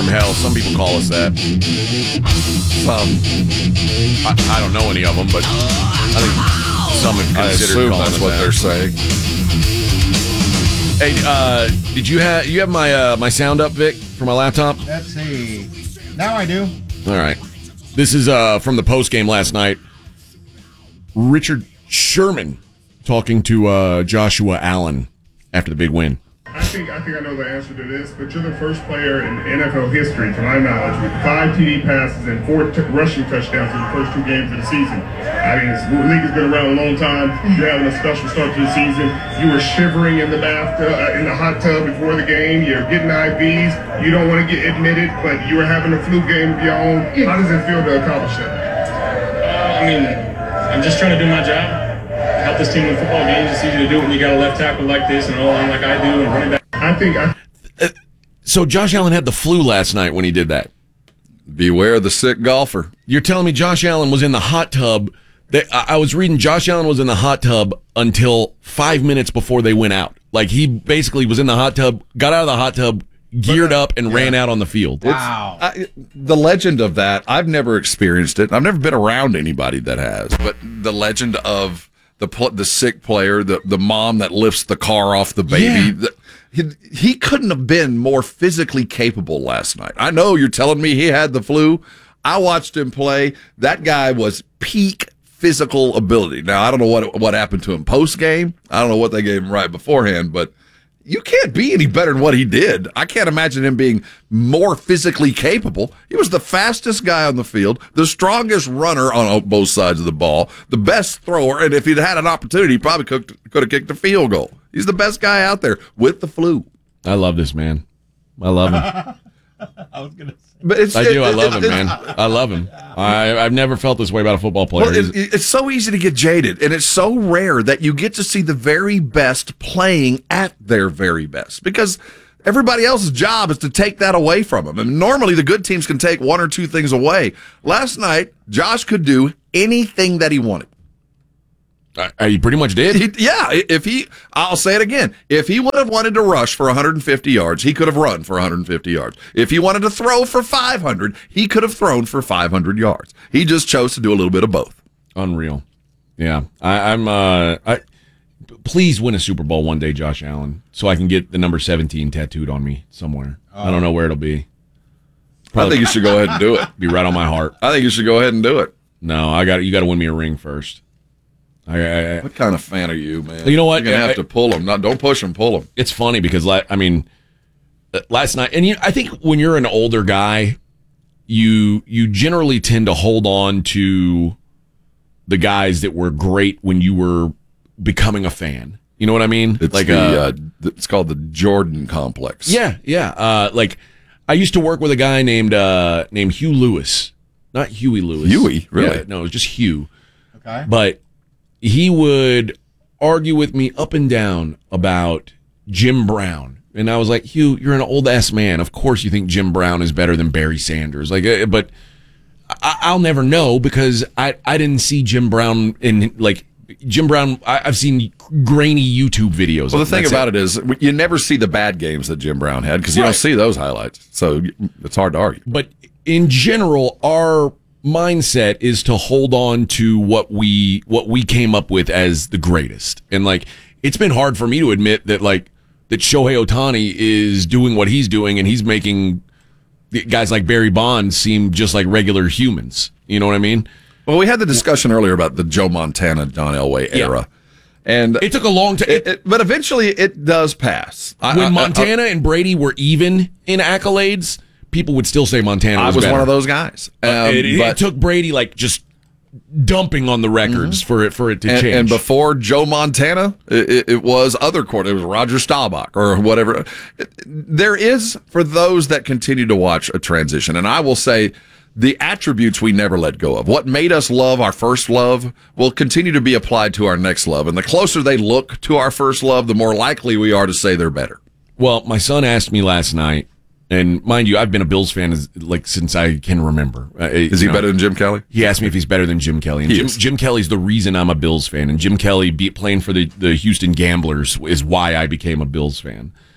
from hell. Some people call us that. I don't know any of them, but I think some have I considered assume calling that's it what that. they're saying. Hey, did you have my sound up, Vic, for my laptop? Let's see. Now I do. All right. This is from the post game last night. Richard Sherman talking to Joshua Allen after the big win. I think I know the answer to this, but you're the first player in NFL history, to my knowledge, with 5 TD passes and 4 rushing touchdowns in the first 2 games of the season. I mean, the league has been around a long time. You're having a special start to the season. You were shivering in the bathtub, in the hot tub before the game. You're getting IVs. You don't want to get admitted, but you were having a flu game of your own. How does it feel to accomplish that? I mean, I'm just trying to do my job. Help this team win football games. It's easy to do when you got a left tackle like this and an O-line like I do and running back. So Josh Allen had the flu last night when he did that. Beware the sick golfer. You're telling me Josh Allen was in the hot tub. I was reading Josh Allen was in the hot tub until 5 minutes before they went out. Like, he basically was in the hot tub, got out of the hot tub, geared up, and ran out on the field. Wow. The legend of that, I've never experienced it. I've never been around anybody that has. But the legend of the sick player, the mom that lifts the car off the baby, he couldn't have been more physically capable last night. I know you're telling me he had the flu. I watched him play. That guy was peak physical ability. Now, I don't know what happened to him post-game. I don't know what they gave him right beforehand, but you can't be any better than what he did. I can't imagine him being more physically capable. He was the fastest guy on the field, the strongest runner on both sides of the ball, the best thrower, and if he'd had an opportunity, he probably could have kicked a field goal. He's the best guy out there with the flu. I love this man. I love him. I was going to say. But I love him, man. I love him. I've never felt this way about a football player. Well, it's so easy to get jaded, and it's so rare that you get to see the very best playing at their very best, because everybody else's job is to take that away from them. And normally the good teams can take 1 or 2 things away. Last night, Josh could do anything that he wanted. He pretty much did. I'll say it again. If he would have wanted to rush for 150 yards, he could have run for 150 yards. If he wanted to throw for 500, he could have thrown for 500 yards. He just chose to do a little bit of both. Unreal. Yeah. Please win a Super Bowl one day, Josh Allen, so I can get the number 17 tattooed on me somewhere. I don't know where it'll be. I think you should go ahead and do it. Be right on my heart. I think you should go ahead and do it. No, you got to win me a ring first. What kind of fan are you, man? You know what? You're going to have to pull him. Don't push him, pull him. It's funny because, last night, and I think when you're an older guy, you generally tend to hold on to the guys that were great when you were becoming a fan. You know what I mean? It's it's called the Jordan complex. Yeah. I used to work with a guy named Hugh Lewis, not Huey Lewis. Huey, really? Yeah, no, it was just Hugh. Okay. But he would argue with me up and down about Jim Brown. And I was like, Hugh, you're an old-ass man. Of course you think Jim Brown is better than Barry Sanders. But I'll never know because I didn't see Jim Brown Jim Brown, I've seen grainy YouTube videos. Well, the thing about it is you never see the bad games that Jim Brown had because you don't see those highlights. So it's hard to argue. But in general, our mindset is to hold on to what we came up with as the greatest. And it's been hard for me to admit that that Shohei Ohtani is doing what he's doing and he's making guys like Barry Bonds seem just like regular humans. You know what I mean? Well, we had the discussion earlier about the Joe Montana, John Elway era. And it took a long time. But eventually it does pass. When Montana and Brady were even in accolades, people would still say Montana was better. one of those guys. It took Brady just dumping on the records for it to change. And before Joe Montana, it was other court. It was Roger Staubach or whatever. There is, for those that continue to watch, a transition. And I will say the attributes we never let go of. What made us love our first love will continue to be applied to our next love. And the closer they look to our first love, the more likely we are to say they're better. Well, my son asked me last night, and mind you, I've been a Bills fan since I can remember. Is he better than Jim Kelly? He asked me if he's better than Jim Kelly. And Jim Kelly's the reason I'm a Bills fan. And Jim Kelly playing for the Houston Gamblers is why I became a Bills fan.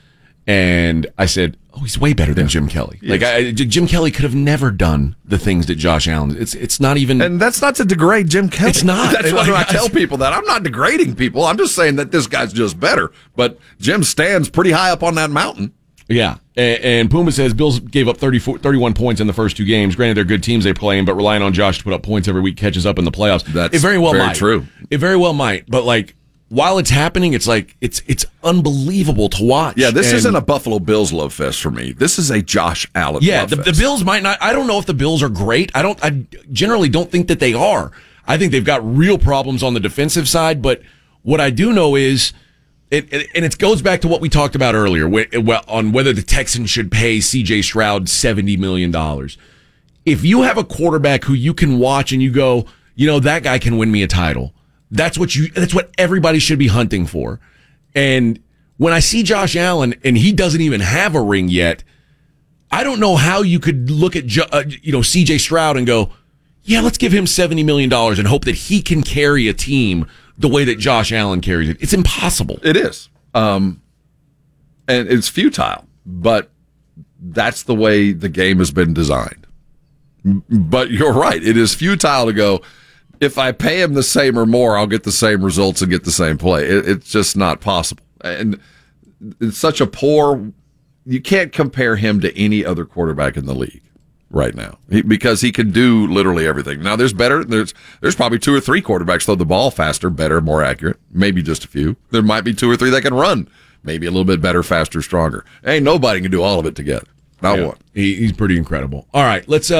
And I said, oh, he's way better than Jim Kelly. Yes. Like Jim Kelly could have never done the things that Josh Allen. It's not even. And that's not to degrade Jim Kelly. It's not. That's why I tell people that. I'm not degrading people. I'm just saying that this guy's just better. But Jim stands pretty high up on that mountain. Yeah. And Puma says Bills gave up 31 points in the first two games. Granted, they're good teams they play in, but relying on Josh to put up points every week catches up in the playoffs. That's it very well very might. true. It very well might. But like, while it's happening, it's like it's unbelievable to watch. Yeah, this isn't a Buffalo Bills love fest for me. This is a Josh Allen love the fest. Bills might not. I don't know if the Bills are great. I generally don't think that they are. I think they've got real problems on the defensive side. But what I do know is, it goes back to what we talked about earlier on whether the Texans should pay C.J. Stroud $70 million. If you have a quarterback who you can watch and you go, that guy can win me a title. That's what everybody should be hunting for. And when I see Josh Allen and he doesn't even have a ring yet, I don't know how you could look at C.J. Stroud and go, yeah, let's give him $70 million and hope that he can carry a team the way that Josh Allen carries it. It's impossible. It is. And it's futile, but that's the way the game has been designed. But you're right. It is futile to go, if I pay him the same or more, I'll get the same results and get the same play. It's just not possible. And it's such a you can't compare him to any other quarterback in the league right now because he can do literally everything. Now there's probably 2 or 3 quarterbacks throw the ball faster, better, more accurate, maybe just a few. There might be 2 or 3 that can run, maybe a little bit better, faster, stronger. Ain't nobody can do all of it together. Not one. He's pretty incredible. All right, let's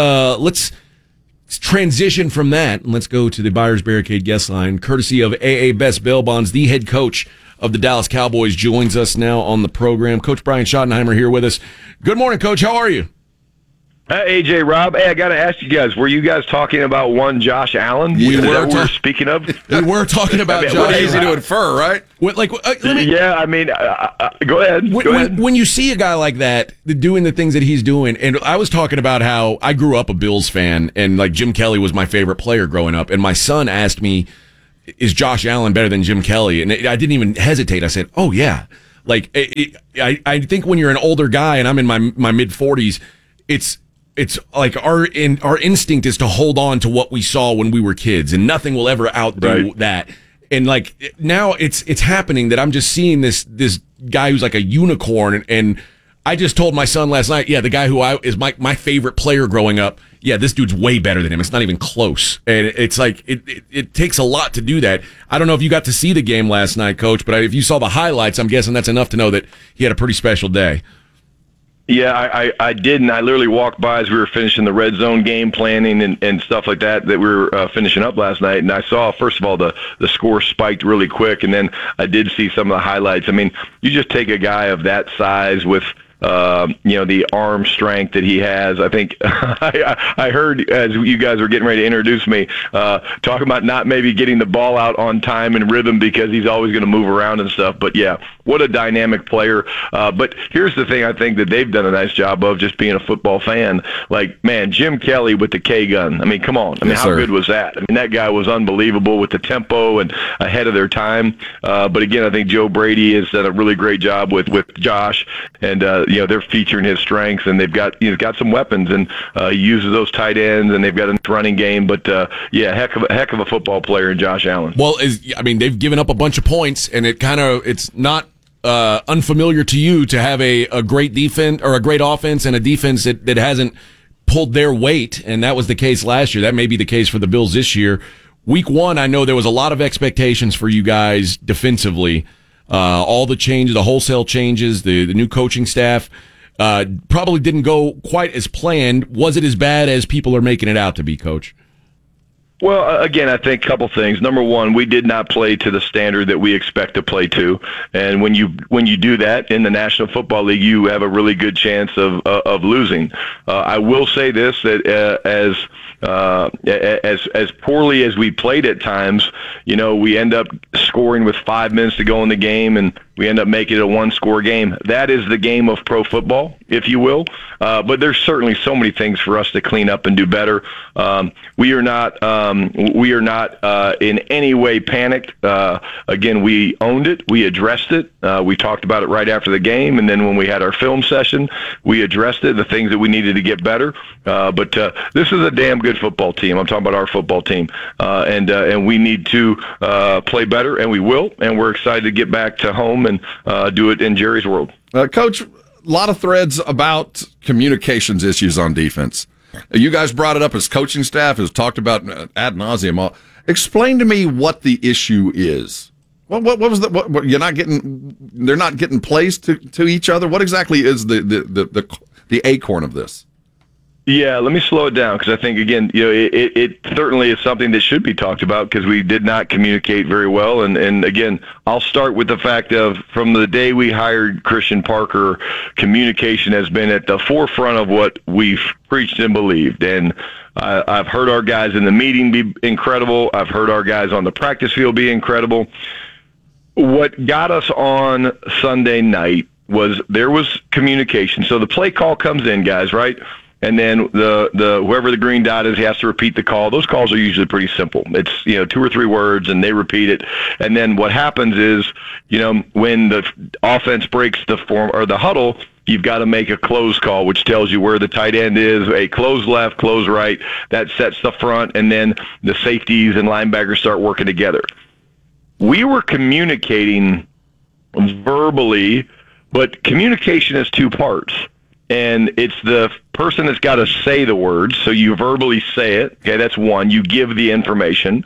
transition from that and let's go to the Buyers Barricade guest line, courtesy of AA Best Bail Bonds. The head coach of the Dallas Cowboys joins us now on the program. Coach Brian Schottenheimer here with us. Good morning, Coach. How are you? Hey, AJ, Rob. Hey, I got to ask you guys, were you guys talking about one Josh Allen? We were speaking of. We were talking about Josh Allen. Easy to infer, right? Go ahead. When you see a guy like that doing the things that he's doing, and I was talking about how I grew up a Bills fan, and like Jim Kelly was my favorite player growing up, and my son asked me, is Josh Allen better than Jim Kelly? And I didn't even hesitate. I said, oh, yeah. Like, I think when you're an older guy, and I'm in my mid-40s, it's like our instinct is to hold on to what we saw when we were kids, and nothing will ever outdo that. And like now it's happening that I'm just seeing this guy who's like a unicorn. And I just told my son last night, yeah, the guy who is my favorite player growing up, yeah, this dude's way better than him. It's not even close. And it's like it takes a lot to do that. I don't know if you got to see the game last night, Coach, but if you saw the highlights, I'm guessing that's enough to know that he had a pretty special day. Yeah, I didn't. I literally walked by as we were finishing the red zone game planning and stuff like that we were finishing up last night. And I saw, first of all, the score spiked really quick. And then I did see some of the highlights. I mean, you just take a guy of that size with, the arm strength that he has. I think I heard as you guys were getting ready to introduce me, talking about not maybe getting the ball out on time and rhythm because he's always going to move around and stuff. But yeah, what a dynamic player. But here's the thing I think that they've done a nice job of, just being a football fan. Like, man, Jim Kelly with the K gun. I mean, come on. I mean, how good was that? I mean, that guy was unbelievable with the tempo and ahead of their time. But again, I think Joe Brady has done a really great job with Josh, and they're featuring his strengths, and he's got some weapons, and he uses those tight ends, and they've got a running game. But heck of a football player in Josh Allen. Well, they've given up a bunch of points, and it's not unfamiliar to you to have a great defense or a great offense and a defense that hasn't pulled their weight, and that was the case last year. That may be the case for the Bills this year. Week 1, I know there was a lot of expectations for you guys defensively. All the changes, the wholesale changes, the new coaching staff probably didn't go quite as planned. Was it as bad as people are making it out to be, Coach? Well, again, I think a couple things. Number one, we did not play to the standard that we expect to play to, and when you do that in the National Football League, you have a really good chance of losing. I will say this, that as poorly as we played at times, we end up scoring with 5 minutes to go in the game, and we end up making it a one-score game. That is the game of pro football, if you will. But there's certainly so many things for us to clean up and do better. We are not We are not in any way panicked. Again, we owned it. We addressed it. We talked about it right after the game, and then when we had our film session, we addressed it, the things that we needed to get better. But this is a damn good football team. I'm talking about our football team, and we need to play better, and we will. And we're excited to get back to home and do it in Jerry's world. Coach, a lot of threads about communications issues on defense. You guys brought it up as coaching staff, has talked about ad nauseum. Explain to me what the issue is. What was the? What you're not getting? They're not getting plays to each other. What exactly is the acorn of this? Yeah, let me slow it down because I think, again, it certainly is something that should be talked about because we did not communicate very well. And again, I'll start with the fact of from the day we hired Christian Parker, communication has been at the forefront of what we've preached and believed. And I've heard our guys in the meeting be incredible. I've heard our guys on the practice field be incredible. What got us on Sunday night was there was communication. So the play call comes in, guys, right? And then the whoever the green dot is, he has to repeat the call. Those calls are usually pretty simple. It's 2 or 3 words, and they repeat it. And then what happens is, when the offense breaks the form or the huddle, you've got to make a close call, which tells you where the tight end is, a close left, close right. That sets the front, and then the safeties and linebackers start working together. We were communicating verbally, but communication is 2 parts. And it's the person that's got to say the words, so you verbally say it. Okay, that's one. You give the information.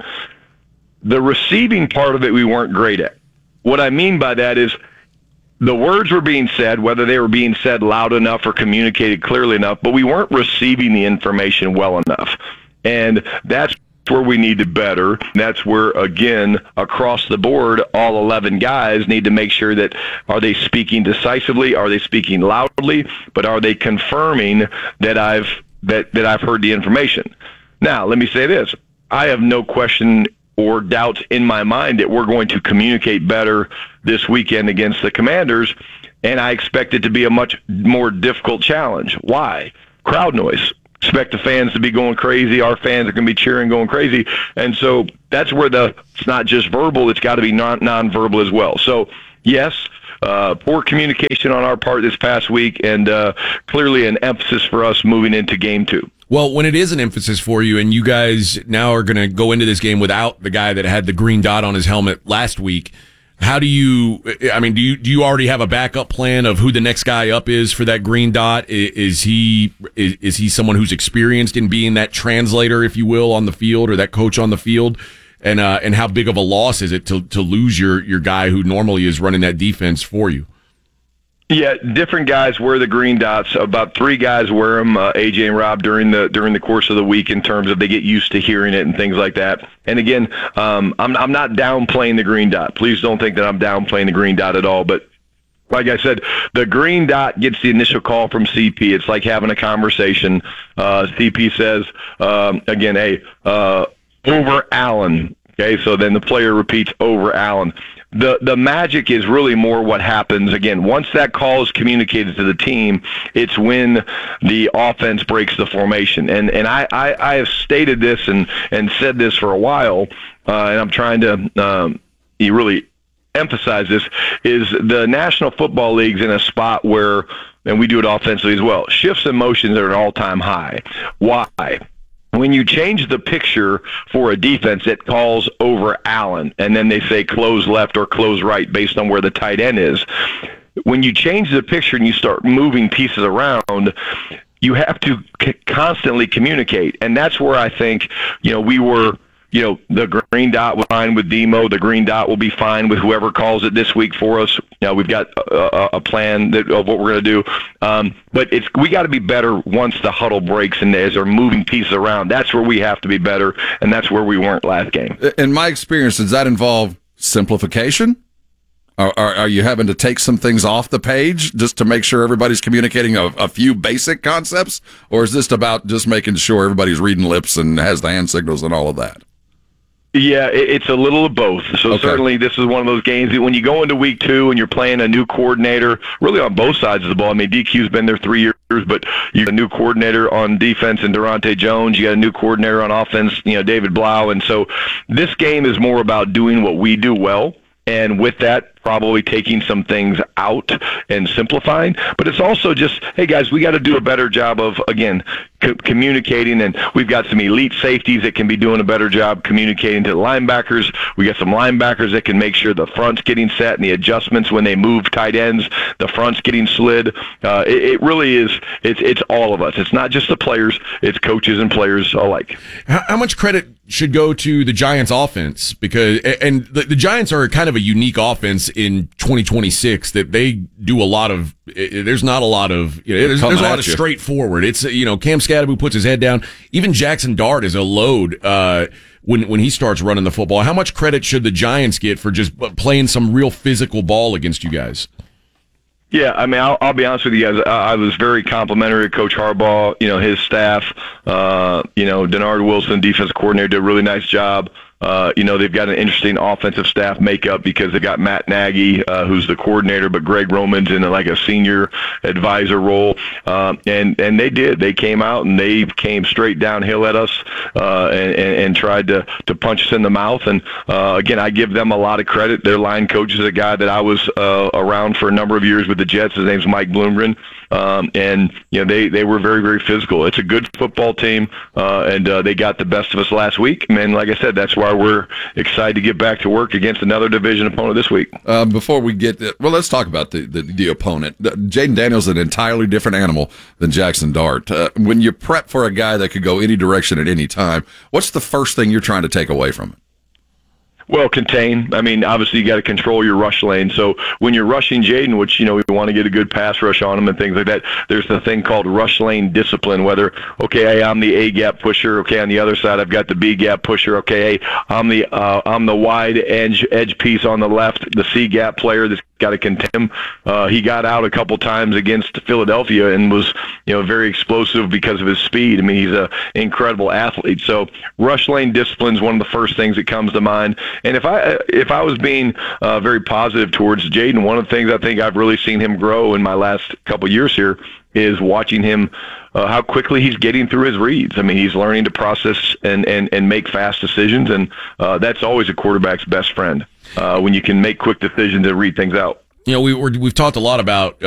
The receiving part of it we weren't great at. What I mean by that is the words were being said, whether they were being said loud enough or communicated clearly enough, but we weren't receiving the information well enough. And that's where we need to better. That's where, again, across the board, all 11 guys need to make sure that are they speaking decisively, are they speaking loudly, but are they confirming that I've heard the information. Now, let me say this. I have no question or doubts in my mind that we're going to communicate better this weekend against the Commanders, and I expect it to be a much more difficult challenge. Why? Crowd noise. Expect the fans to be going crazy. Our fans are going to be cheering, going crazy. And so that's where it's not just verbal, it's got to be non-verbal as well. So, yes, poor communication on our part this past week, and clearly an emphasis for us moving into game 2. Well, when it is an emphasis for you, and you guys now are going to go into this game without the guy that had the green dot on his helmet last week, how do you already have a backup plan of who the next guy up is for that green dot? Is he someone who's experienced in being that translator, if you will, on the field, or that coach on the field? And how big of a loss is it to lose your guy who normally is running that defense for you? Yeah, different guys wear the green dots. About 3 guys wear them, AJ and Rob, during the course of the week in terms of they get used to hearing it and things like that. And again, I'm not downplaying the green dot. Please don't think that I'm downplaying the green dot at all. But like I said, the green dot gets the initial call from CP. It's like having a conversation. CP says, again, hey, over Allen. Okay, so then the player repeats over Allen. The magic is really more what happens, again, once that call is communicated to the team, it's when the offense breaks the formation. And I have stated this and said this for a while, and I'm trying to really emphasize this, is the National Football League's in a spot where, and we do it offensively as well, shifts and motions are at an all-time high. Why? When you change the picture for a defense, it calls over Allen, and then they say close left or close right based on where the tight end is. When you change the picture and you start moving pieces around, you have to constantly communicate, and that's where I think we were. The green dot was fine with Demo. The green dot will be fine with whoever calls it this week for us. We've got a plan of what we're going to do. But we got to be better once the huddle breaks and as they're moving pieces around. That's where we have to be better, and that's where we weren't last game. In my experience, does that involve simplification? Are you having to take some things off the page just to make sure everybody's communicating a few basic concepts? Or is this about just making sure everybody's reading lips and has the hand signals and all of that? Yeah, it's a little of both. So Certainly this is one of those games that when you go into week 2 and you're playing a new coordinator, really on both sides of the ball. I mean, DQ's been there 3 years but you got a new coordinator on defense in Durante Jones. You got a new coordinator on offense, David Blau. And so this game is more about doing what we do well. And with that, probably taking some things out and simplifying. But it's also just, hey, guys, we got to do a better job of, again, communicating. And we've got some elite safeties that can be doing a better job communicating to the linebackers. We got some linebackers that can make sure the front's getting set and the adjustments when they move tight ends, the front's getting slid. It really is, it's all of us. It's not just the players, it's coaches and players alike. How much credit should go to the Giants offense? Because, and the Giants are kind of a unique offense in 2026 that they do a lot of, there's not a lot of, there's a lot of straightforward. It's, Cam Scadaboo puts his head down. Even Jackson Dart is a load, when he starts running the football. How much credit should the Giants get for just playing some real physical ball against you guys? Yeah, I mean, I'll be honest with you guys. I was very complimentary of Coach Harbaugh, his staff. Denard Wilson, defensive coordinator, did a really nice job. They've got an interesting offensive staff makeup because they've got Matt Nagy, who's the coordinator, but Greg Roman's in like a senior advisor role. And they did. They came out and they came straight downhill at us and tried to punch us in the mouth. And again, I give them a lot of credit. Their line coach is a guy that I was around for a number of years with the Jets. His name's Mike Bloomgren. They were very, very physical. It's a good football team, and they got the best of us last week. And like I said, that's why we're excited to get back to work against another division opponent this week. Before we get let's talk about the opponent. Jaden Daniels is an entirely different animal than Jackson Dart. When you prep for a guy that could go any direction at any time, what's the first thing you're trying to take away from it? Well, contain. I mean, obviously you got to control your rush lane. So when you're rushing Jaden, which, we want to get a good pass rush on him and things like that, there's the thing called rush lane discipline, whether, okay, hey, I'm the A gap pusher. Okay, on the other side, I've got the B gap pusher. Okay, hey, I'm the wide edge piece on the left, the C gap player that's got to contain him. He got out a couple times against Philadelphia and was, very explosive because of his speed. I mean, he's an incredible athlete. So rush lane discipline is one of the first things that comes to mind. And if I was being very positive towards Jaden, one of the things I think I've really seen him grow in my last couple years here is watching him how quickly he's getting through his reads. I mean, he's learning to process and make fast decisions, and that's always a quarterback's best friend when you can make quick decisions and read things out. We've talked a lot about